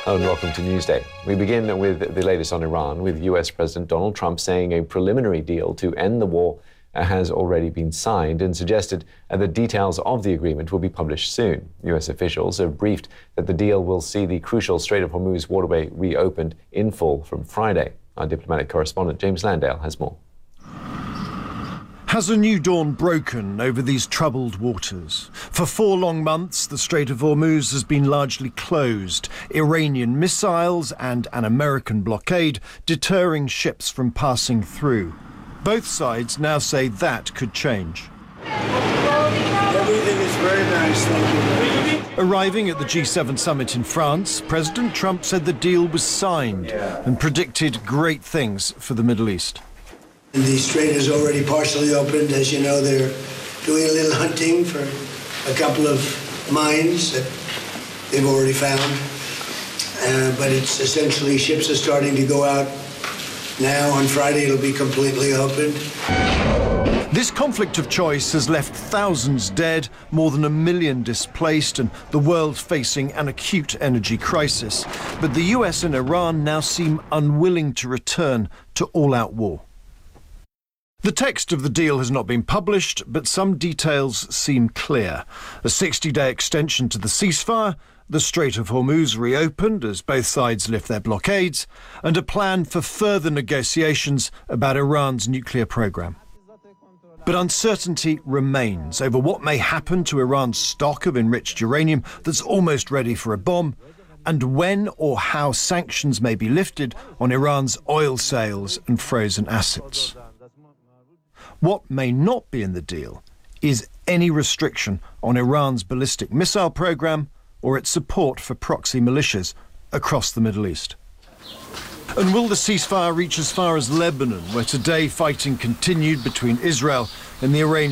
Hello and welcome to Newsday. We begin with the latest on Iran, with US President Donald Trump saying a preliminary deal to end the war has already been signed and suggested the details of the agreement will be published soon. US officials have briefed that the deal will see the crucial Strait of Hormuz waterway reopened in full from Friday. Our diplomatic correspondent James Landale has more. Has a new dawn broken over these troubled waters? For 4 long months, the Strait of Hormuz has been largely closed. Iranian missiles and an American blockade deterring ships from passing through. Both sides now say that could change. Everything is very nice, thank you. Arriving at the G7 summit in France, President Trump said the deal was signed and predicted great things for the Middle East. The strait is already partially opened. As you know, they're doing a little hunting for a couple of mines that they've already found. But it's essentially ships are starting to go out now. On Friday, it'll be completely opened. This conflict of choice has left thousands dead, more than 1 million displaced, and the world facing an acute energy crisis. But the US and Iran now seem unwilling to return to all-out war. The text of the deal has not been published, but some details seem clear. A 60-day extension to the ceasefire, the Strait of Hormuz reopened as both sides lift their blockades, and a plan for further negotiations about Iran's nuclear program. But uncertainty remains over what may happen to Iran's stock of enriched uranium that's almost ready for a bomb, and when or how sanctions may be lifted on Iran's oil sales and frozen assets. What may not be in the deal is any restriction on Iran's ballistic missile program or its support for proxy militias across the Middle East. And will the ceasefire reach as far as Lebanon, where today fighting continued between Israel and the Iranian